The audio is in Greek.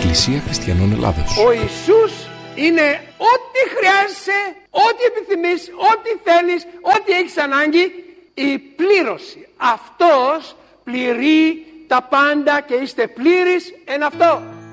Εκκλησία Χριστιανών Ελλάδος. Ο Ιησούς είναι ό,τι χρειάζεσαι, ό,τι επιθυμείς, ό,τι θέλεις, ό,τι έχεις ανάγκη, η πλήρωση. Αυτός πληρεί τα πάντα και είστε πλήρεις εν αυτό.